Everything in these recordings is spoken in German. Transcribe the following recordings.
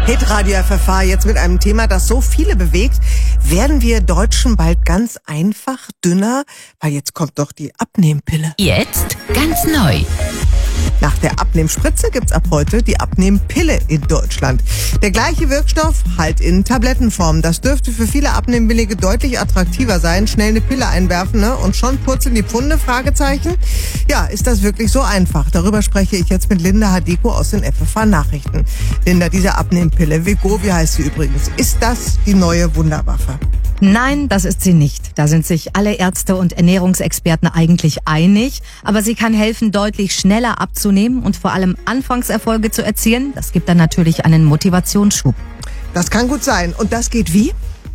Hitradio FFH jetzt mit einem Thema, das so viele bewegt. Werden wir Deutschen bald ganz einfach dünner? Weil jetzt kommt doch die Abnehmpille. Jetzt ganz neu. Nach der Abnehmspritze gibt's ab heute die Abnehmpille in Deutschland. Der gleiche Wirkstoff, halt in Tablettenform. Das dürfte für viele Abnehmwillige deutlich attraktiver sein. Schnell eine Pille einwerfen, ne? Und schon purzeln die Pfunde? Fragezeichen. Ja, ist das wirklich so einfach? Darüber spreche ich jetzt mit Linda Hadiko aus den FFH Nachrichten. Linda, diese Abnehmpille, Wegovy heißt sie übrigens. Ist das die neue Wunderwaffe? Nein, das ist sie nicht. Da sind sich alle Ärzte und Ernährungsexperten eigentlich einig. Aber sie kann helfen, deutlich schneller abzunehmen und vor allem Anfangserfolge zu erzielen. Das gibt dann natürlich einen Motivationsschub. Das kann gut sein. Und das geht wie?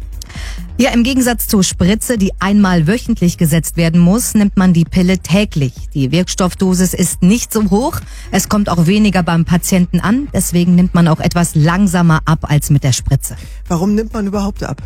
Ja, im Gegensatz zur Spritze, die einmal wöchentlich gesetzt werden muss, nimmt man die Pille täglich. Die Wirkstoffdosis ist nicht so hoch. Es kommt auch weniger beim Patienten an. Deswegen nimmt man auch etwas langsamer ab als mit der Spritze. Warum nimmt man überhaupt ab?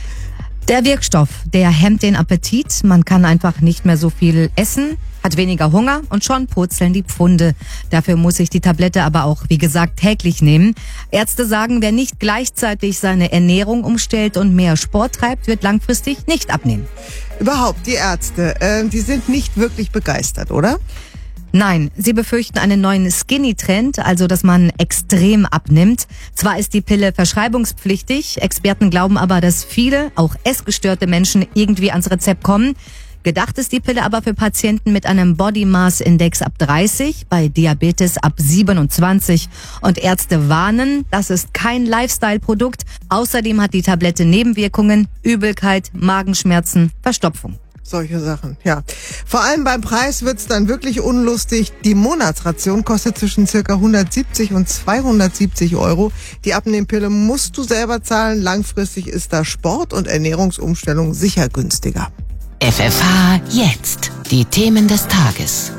Der Wirkstoff, der hemmt den Appetit. Man kann einfach nicht mehr so viel essen, hat weniger Hunger und schon purzeln die Pfunde. Dafür muss ich die Tablette aber auch, wie gesagt, täglich nehmen. Ärzte sagen, wer nicht gleichzeitig seine Ernährung umstellt und mehr Sport treibt, wird langfristig nicht abnehmen. Überhaupt, die Ärzte, die sind nicht wirklich begeistert, oder? Nein, sie befürchten einen neuen Skinny-Trend, also dass man extrem abnimmt. Zwar ist die Pille verschreibungspflichtig, Experten glauben aber, dass viele, auch essgestörte Menschen, irgendwie ans Rezept kommen. Gedacht ist die Pille aber für Patienten mit einem Body Mass Index ab 30, bei Diabetes ab 27. Und Ärzte warnen, das ist kein Lifestyle-Produkt. Außerdem hat die Tablette Nebenwirkungen, Übelkeit, Magenschmerzen, Verstopfung. Solche Sachen, ja. Vor allem beim Preis wird's dann wirklich unlustig. Die Monatsration kostet zwischen circa 170 und 270 Euro. Die Abnehmpille musst du selber zahlen. Langfristig ist da Sport und Ernährungsumstellung sicher günstiger. FFH jetzt. Die Themen des Tages.